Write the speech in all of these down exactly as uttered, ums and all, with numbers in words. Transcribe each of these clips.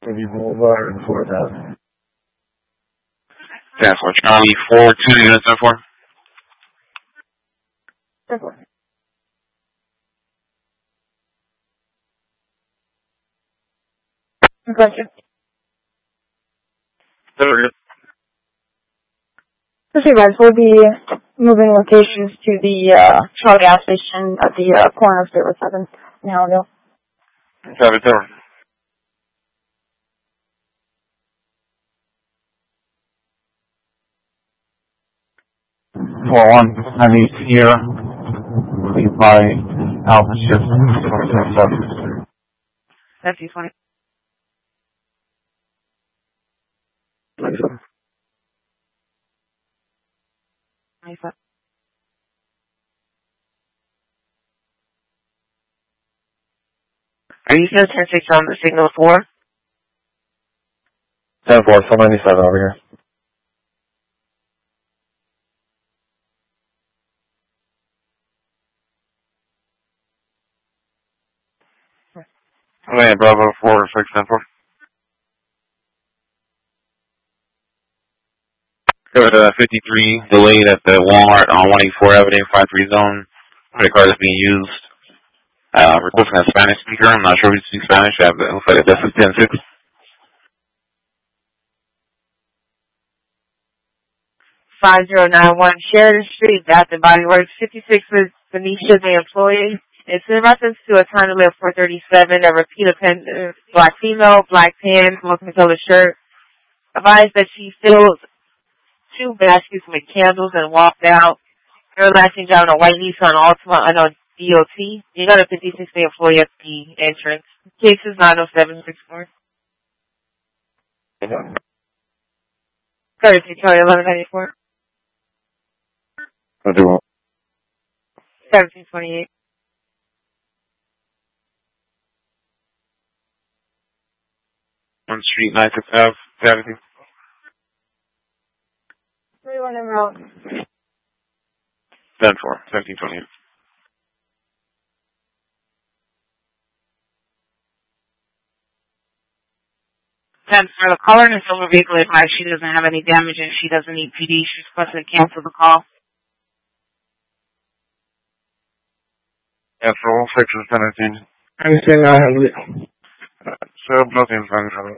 Maybe Boulevard and four thousand. ten four, Charlie, four, two units, ten four. ten four. Question. Third. Okay, guys, we'll be moving locations to the uh, Shell gas station at the uh, corner of State Road seven in Hallandale. Seven, third. four one, I need Sierra. Moving by Alpha Shift. That's twenty. ninety-five. Are you still ten six on the signal four? ten four, four ninety-seven over here. Okay, Bravo, four, six, ten four. Go to fifty-three, delayed at the Walmart on one eighty-four Avenue, five three zone. Credit card is being used. Uh, requesting a Spanish speaker. I'm not sure if you speak Spanish. I have the, looks like this is ten six. five zero nine one Sheridan Street, Bath and Body Works, fifty-six with Benicia, the employee. It's in reference to a time limit four thirty-seven, a repeat offender, black female, black pants, multicolored shirt. Advised that she filled two baskets with candles and walked out. Her last name down a white Nissan Altima, I know D O T. You got a fifty-six day employee at the entrance. Case is nine oh seven six four. Sorry, Victoria, eleven ninety-four. I do. seventeen twenty-eight. On Street, nine six Ave, seventeen. thirty-one Emerald. ten four, seventeen twenty-eight. ten for the caller in a silver vehicle advised she doesn't have any damage and she doesn't need P D. She's requested to cancel the call. Yeah, for all six is seventeen. Anything I have it. So, nothing's wrong with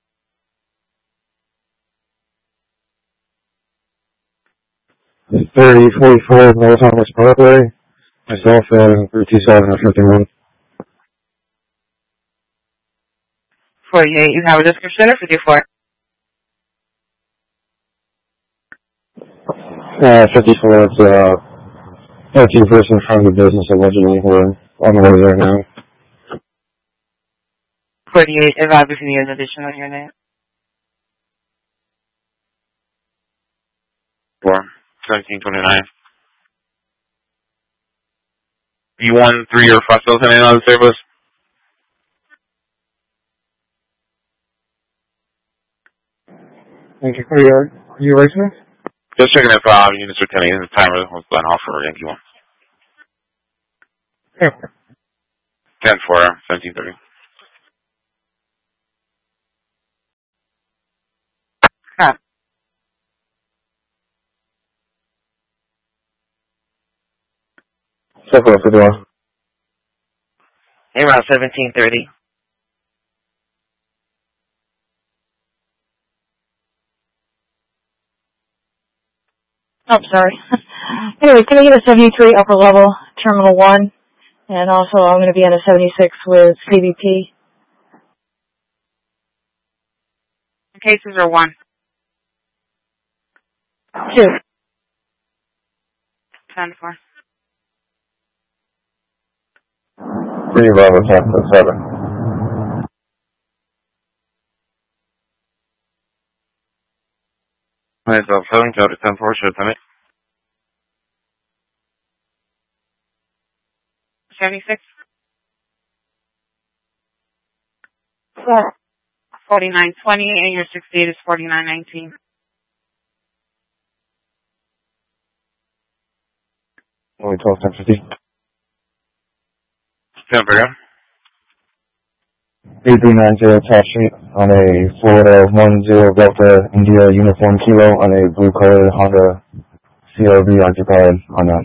it. thirty forty-four North Thomas Parkway. Myself and three two seven or fifty-one. forty-eight, you have a description or fifty-four? Uh, fifty-four, it's, uh, thirteen person from the business allegedly. We're on the way there now. forty-eight, if I obviously need an addition on your name. four, seventeen twenty-nine. You won three or five sales anything on the service? Thank you for your, your rating. Just checking if uh, units are ten. The timer was going off for Yankee one. Yeah. ten four, seventeen thirty. Huh. So far, for the door. Around seventeen thirty. Oh, sorry. Anyway, can I get a seventy-three upper level, terminal one? And also, I'm going to be on a seventy-six with C B P. Cases are one. Two. ten four. Three Bravo, ten, seven. Myself, seven, go to ten four, should ten eight. seventy-six. Four. forty-nine twenty, and your six date is forty-nine nineteen. Only twelve, ten fifty. ten for you. eight three nine zero Top Street on a Florida one zero Delta India Uniform Kilo on a blue color Honda C R V occupied on that.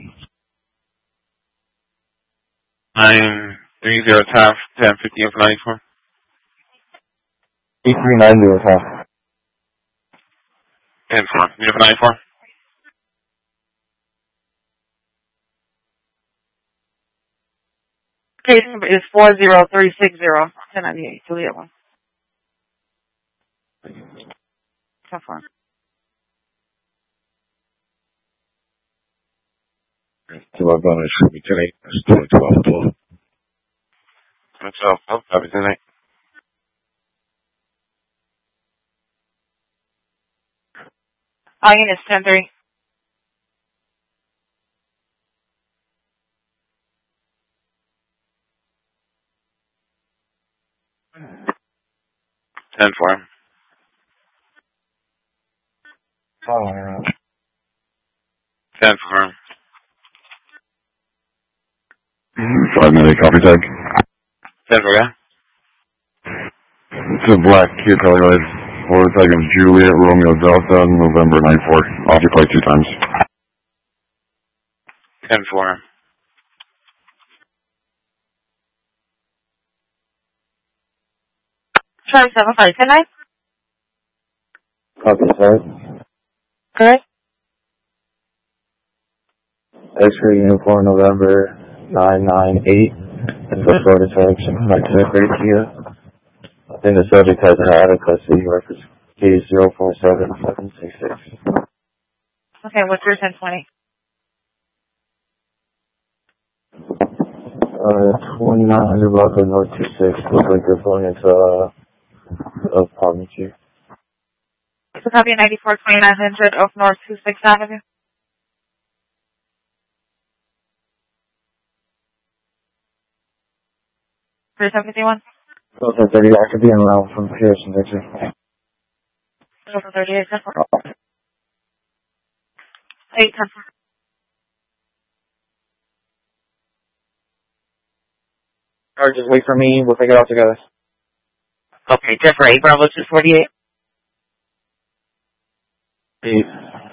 nine three zero Top, ten fifty for ninety-four. eight three nine zero Top. ten four, unit for ninety-four. Case number is four zero three six zero. ten ninety-eight, Juliet one. ten four. Two up on it should be ten eight. Still at twelve twelve. That's all. Oh, copy tonight. All units ten three. ten four. Following ten four. Five minute copy tag. ten four, yeah? It's a black Kia Telluride. Order tag of Juliet Romeo Delta, November nine four. Occupied two times. ten four. Charlie seven five ten nine. Copy tag. Correct. X-ray uniform November nine nine eight. And the order tag back to the great Kia. I think the subject has an out of custody reference case zero four seven seven six six. Okay, what's your ten twenty? Uh, twenty-nine hundred block of North two six. Looks like they're going into, uh, apartment here. So copy ninety-four twenty-nine hundred of North two sixth Avenue. thirty-seven fifty-one. Okay, thirty, I could be in route from Pearson, Victor. Over thirty-eight, ten four. eight, ten four. Or just wait for me, we'll figure it out together. Okay, Jeff Ray, Bravo two forty-eight. Eight.